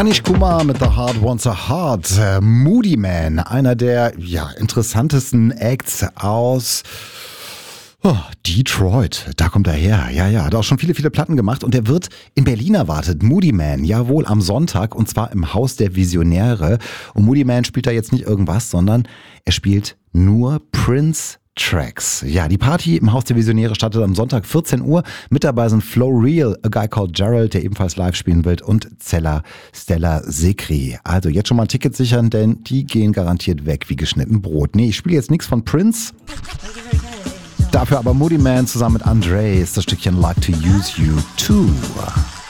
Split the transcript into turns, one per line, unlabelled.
Anish Kumar mit The Heart Wants a Heart. Moodymann, einer der interessantesten Acts aus Detroit. Da kommt er her. Ja, hat auch schon viele Platten gemacht und er wird in Berlin erwartet. Moodymann, jawohl, am Sonntag und zwar im Haus der Visionäre. Und Moodymann spielt da jetzt nicht irgendwas, sondern er spielt nur Prince-Tracks. Ja, die Party im Haus der Visionäre startet am Sonntag 14 Uhr. Mit dabei sind Flow Real, A Guy Called Gerald, der ebenfalls live spielen wird, und Stella Sekri. Also jetzt schon mal ein Ticket sichern, denn die gehen garantiert weg wie geschnitten Brot. Nee, ich spiele jetzt nichts von Prince. Dafür aber Moodymann zusammen mit Andre ist das Stückchen Like to Use You Too.